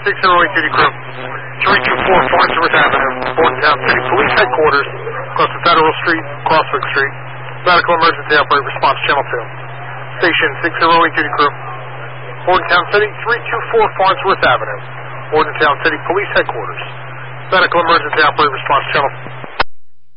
608 duty crew. 324 Farnsworth Avenue, Bordentown City Police Headquarters, across the Federal Street, Crosswick Street. Medical emergency outbreak response, channel 2. Station 608 duty crew. Bordentown City, 324 Farnsworth Avenue, Bordentown City Police Headquarters. Medical emergency outbreak response, channel